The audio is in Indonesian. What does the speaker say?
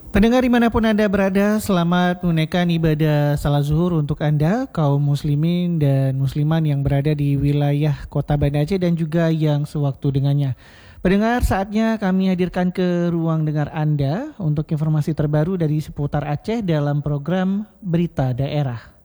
Pendengar dimanapun Anda berada, selamat menunaikan ibadah salat zuhur untuk Anda, kaum muslimin dan musliman yang berada di wilayah kota Banda Aceh dan juga yang sewaktu dengannya. Pendengar, saatnya kami hadirkan ke ruang dengar Anda untuk informasi terbaru dari seputar Aceh dalam program Berita Daerah.